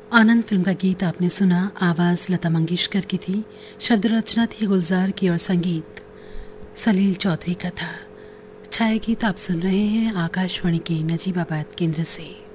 आनंद film का गीत आपने सुना। आवाज़ लता मंगेशकर की थी, शब्द रचना थी गुलजार की और संगीत सलील चौधरी का था। छाया गीत आप सुन रहे हैं आकाशवाणी के नजीबाबाद केंद्र से।